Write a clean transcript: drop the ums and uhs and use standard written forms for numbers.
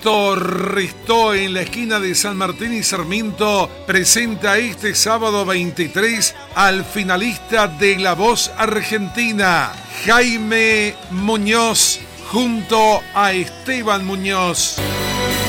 Restó en la esquina de San Martín y Sarmiento presenta este sábado 23 al finalista de La Voz Argentina, Jaime Muñoz, junto a Esteban Muñoz.